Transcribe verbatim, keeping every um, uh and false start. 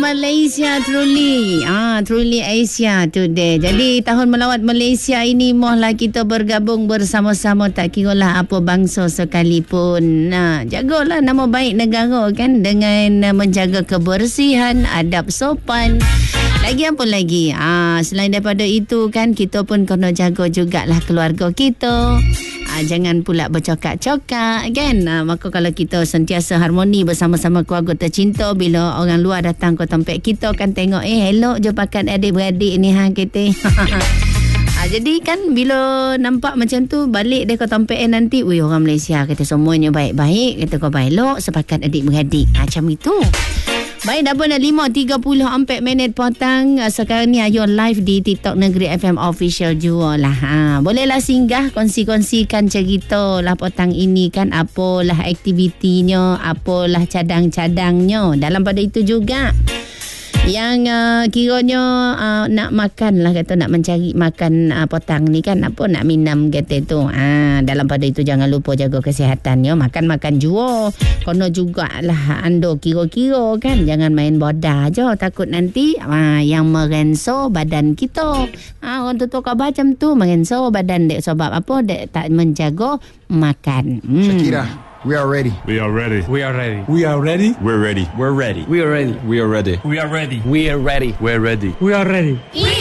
Malaysia truly. Ah, truly Asia today. Jadi tahun melawat Malaysia ini mohlah kita bergabung bersama-sama, tak kira lah apa bangsa sekalipun. Nah, jagalah nama baik negara kan dengan menjaga kebersihan, adab sopan. Lagi apa lagi? Ah, selain daripada itu kan kita pun kena jaga jugalah keluarga kita. Ah, jangan pula bercokak-cokak kan. Ah, maka kalau kita sentiasa harmoni bersama-sama keluarga tercinta, bila orang luar datang ke tempat kita kan tengok eh elok je pakat adik-beradik ni ha kita. Ah, jadi kan bila nampak macam tu balik dia ke tempat eh nanti, weh orang Malaysia kata semuanya baik-baik, kata kau baik elok sepakat adik-beradik. Ah, macam itu. Baik, dah pun dah lima tiga puluh empat minit petang. Sekarang ni Ayu live di TikTok Negeri F M Official juga lah. Ha, bolehlah singgah kongsi-kongsikan cerita lah petang ini kan. Apalah aktivitinya, apalah cadang-cadangnya. Dalam pada itu juga yang uh, kiranya uh, nak makan lah, kata nak mencari makan uh, petang ni kan, apa nak minum kata tu. Ah, dalam pada itu jangan lupa jaga kesihatannya. Makan-makan jua. Kena jugalah anda kira-kira kan. Jangan main bodah je. Takut nanti uh, yang merenso badan kita. Ah, orang tu kau macam tu merenso badan dek. Sebab apa? Dek tak menjaga makan. Hmm. Shakira, we are ready. We are ready. We are ready. We are ready. We're ready. We're ready. We are ready. We are ready. We are ready. We are ready. We're ready. We're ready. We are ready. We